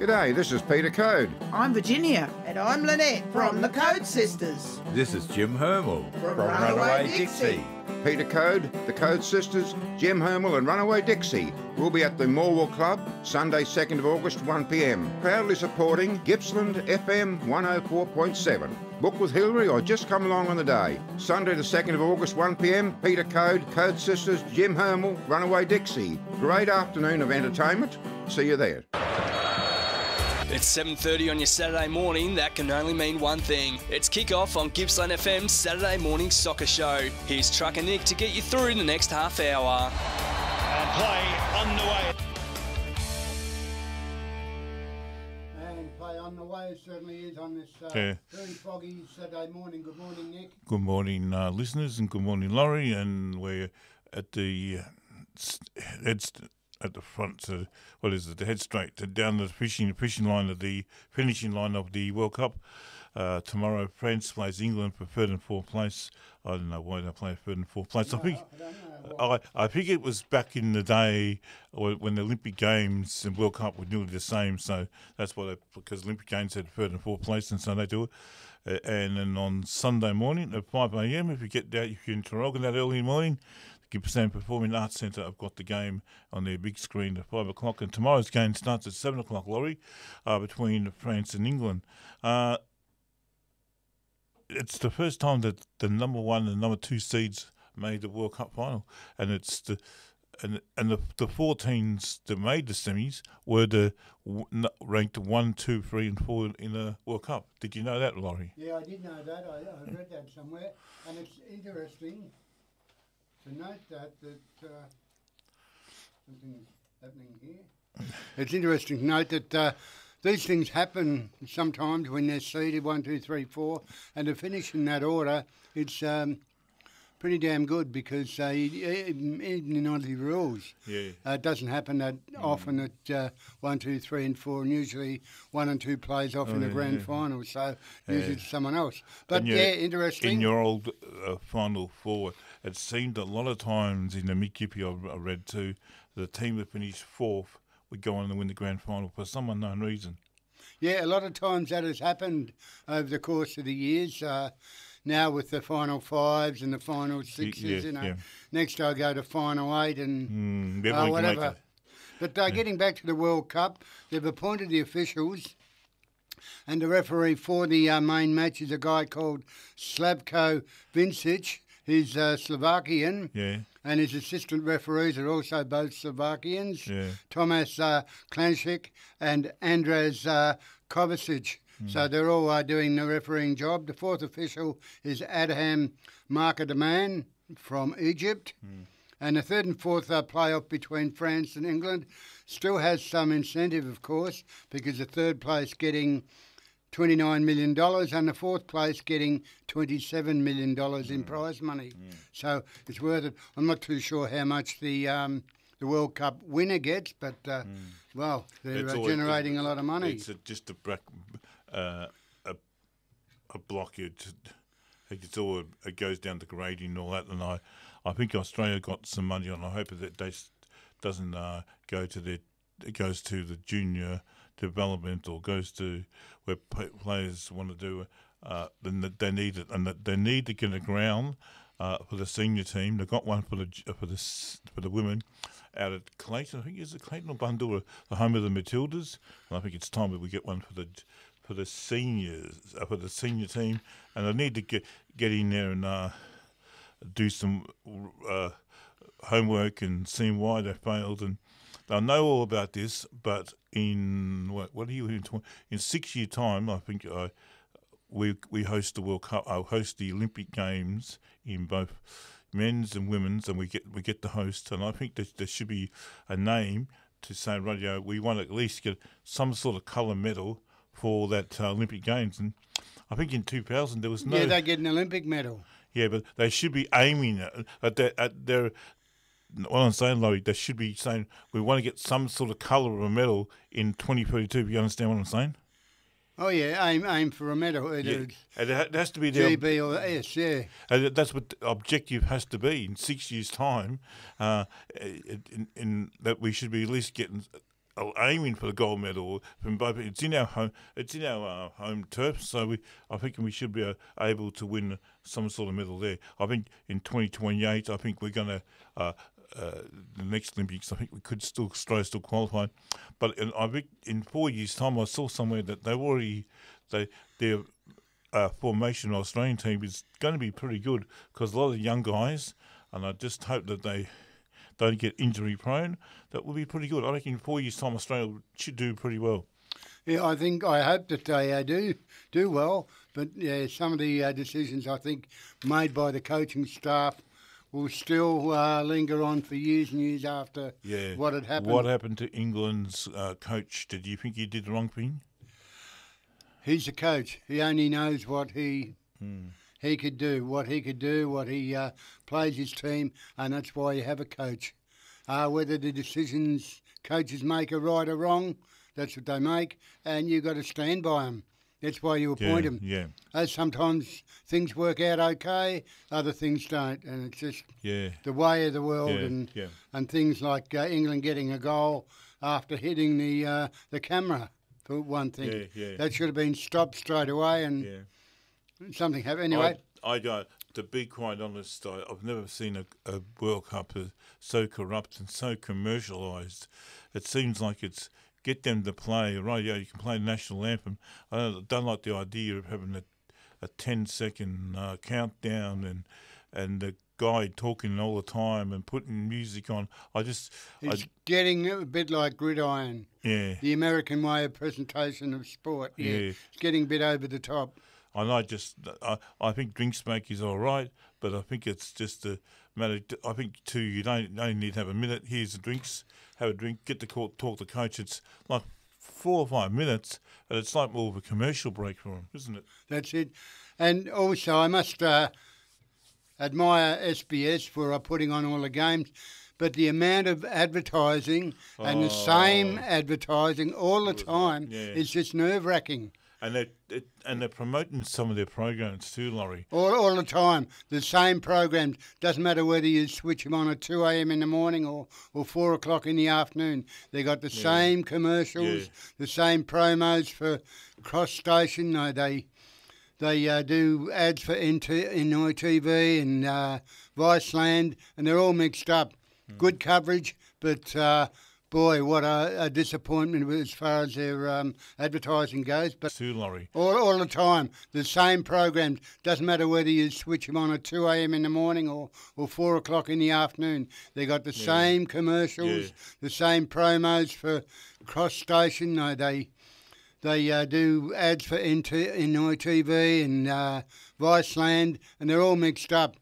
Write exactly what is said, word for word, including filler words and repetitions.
G'day, this is Peter Code. I'm Virginia. And I'm Lynette from the Code Sisters. This is Jim Hermel from, from Runaway Dixie. Peter Code, the Code Sisters, Jim Hermel and Runaway Dixie will be at the Morwell Club Sunday second of August one p m, proudly supporting Gippsland F M one oh four point seven. Book with Hillary or just come along on the day. Sunday the second of August one p m, Peter Code, Code Sisters, Jim Hermel, Runaway Dixie. Great afternoon of entertainment. See you there. It's seven thirty on your Saturday morning. That can only mean one thing. It's kick-off on Gippsland F M's Saturday morning soccer show. Here's Trucker Nick to get you through the next half hour. And play underway. And play on the way, it certainly is on this uh, yeah. very foggy Saturday morning. Good morning, Nick. Good morning, uh, listeners, and good morning, Laurie. And we're at the uh, it's at the front, so what is it? The head straight to down the fishing fishing line of the finishing line of the World Cup. Uh, tomorrow, France plays England for third and fourth place. I don't know why they play third and fourth place. No, I think I, don't know I, I think it was back in the day when the Olympic Games and World Cup were nearly the same. So that's why they, because Olympic Games had third and fourth place, and so they do it. Uh, and then on Sunday morning at five a m, if you get down, if you're in Taronga that early in the morning, Gippsland Performing Arts Centre have got the game on their big screen at five o'clock. And tomorrow's game starts at seven o'clock, Laurie, uh, between France and England. Uh, it's the first time that the number one and number two seeds made the World Cup final. And it's the and and the the four teams that made the semis were the w- ranked one, two, three, and four in the World Cup. Did you know that, Laurie? Yeah, I did know that. I, I read that somewhere. And it's interesting to note that that uh, something's happening here. It's interesting to note that uh, these things happen sometimes when they're seeded one, two, three, four, and to finish in that order, it's um, pretty damn good because uh, even in Aussie rules, yeah. uh, it doesn't happen that mm. often at uh, one, two, three, and four, and usually one and two plays off oh, in the yeah, grand yeah. final, so usually yeah. it's someone else. But your, yeah, interesting. In your old uh, final four, it seemed a lot of times in the Mid-Gippy I read too, the team that finished fourth would go on to win the grand final for some unknown reason. Yeah, a lot of times that has happened over the course of the years. Uh, now with the final fives and the final sixes, yeah, you know. Yeah. Next I go to final eight and mm, uh, whatever. But uh, yeah. getting back to the World Cup, they've appointed the officials, and the referee for the uh, main match is a guy called Slavko Vincic. He's uh, Slovakian, yeah. and his assistant referees are also both Slovakians, yeah. Tomas uh, Klanšik and Andras uh, Kovacic. Mm. So they're all uh, doing the refereeing job. The fourth official is Adham Markadaman from Egypt. Mm. And the third and fourth uh, playoff between France and England still has some incentive, of course, because the third place getting twenty-nine million dollars and the fourth place getting twenty-seven million dollars in mm. prize money. Mm. So it's worth it. I'm not too sure how much the um, the World Cup winner gets, but, uh, mm. well, they're uh, generating a lot of money. It's a, just a, uh, a, a block. It, it's all, it goes down to grading and all that, and I, I think Australia got some money on. I hope that they doesn't uh, go to their, it goes to the junior development or goes to where players want to do, uh, then they need it, and they need to get a ground uh, for the senior team. They've got one for the for the for the women out at Clayton. I think is it Clayton or Bundall, the home of the Matildas. And I think it's time that we get one for the for the seniors uh, for the senior team, and they need to get get in there and uh, do some uh, homework and see why they failed. And they'll know all about this, but in what, what are you in? In six year time, I think I we we host the World Cup. I'll host the Olympic Games in both men's and women's, and we get we get the host. And I think that there should be a name to say, radio. We want to at least get some sort of colour medal for that uh, Olympic Games. And I think in two thousand there was no. Yeah, they get an Olympic medal. Yeah, but they should be aiming at, at, their, at their. What I'm saying, Laurie, they should be saying we want to get some sort of colour of a medal in twenty thirty-two. Do you understand what I'm saying? Oh yeah, aim aim for a medal. Yeah. It has to be the G B or S, yeah. And that's what the objective has to be in six years' time. Uh, in, in that we should be at least getting are aiming for the gold medal from both. It's in our home. It's in our uh, home turf, so we. I think we should be uh, able to win some sort of medal there. I think in twenty twenty-eight, I think we're going to. Uh, uh, the next Olympics, I think we could still Australia still qualify, but in, I think in four years' time, I saw somewhere that they already they their uh, formation Australian team is going to be pretty good because a lot of young guys, and I just hope that they don't get injury prone. That will be pretty good. I reckon in four years' time, Australia should do pretty well. Yeah, I think I hope that they uh, do do well, but yeah, some of the uh, decisions I think made by the coaching staff will still uh, linger on for years and years after yeah. what had happened. What happened to England's uh, coach? Did you think he did the wrong thing? He's a coach. He only knows what he Hmm. he could do, what he could do, what he uh, plays his team, and that's why you have a coach. Uh, whether the decisions coaches make are right or wrong, that's what they make, and you've got to stand by them. That's why you appoint yeah, them. Yeah. As sometimes things work out okay, other things don't, and it's just Yeah. the way of the world. Yeah, and yeah. and things like uh, England getting a goal after hitting the uh, the camera, for one thing. Yeah, yeah. That should have been stopped straight away, and Yeah. something happened. Anyway, I, I go, to be quite honest, I, I've never seen a, a World Cup so corrupt and so commercialised. It seems like it's get them to play, right, yeah, you can play the national anthem. I don't, don't like the idea of having a, a ten-second uh, countdown and and the guy talking all the time and putting music on. I just... it's I, getting a bit like gridiron, yeah. the American way of presentation of sport. Yeah, Yeah. It's getting a bit over the top. And I just, I, I think drink smoke is all right, but I think it's just a matter. I think too, you don't only need to have a minute. Here's the drinks, have a drink, get the court, talk to the coach. It's like four or five minutes, and it's like more of a commercial break for him, isn't it? That's it. And also, I must uh, admire S B S for uh, putting on all the games, but the amount of advertising and the same advertising all the time Yeah. is just nerve-wracking. And they it, and they're promoting some of their programs too, Laurie. All, all the time, the same programs. Doesn't matter whether you switch them on at two a.m. in the morning or, or four o'clock in the afternoon. They got the same commercials, Yeah. the same promos for Cross Station. No, they they uh, do ads for N I T V and uh, Viceland, and they're all mixed up. Hmm. Good coverage, but uh, boy, what a, a disappointment as far as their um, advertising goes. But Too, Laurie. all, all the time, the same programs. Doesn't matter whether you switch them on at two a.m. in the morning or, or four o'clock in the afternoon. They got the same commercials, Yeah. the same promos for Cross Station. No, they they uh, do ads for N I T V and uh, Viceland, and they're all mixed up.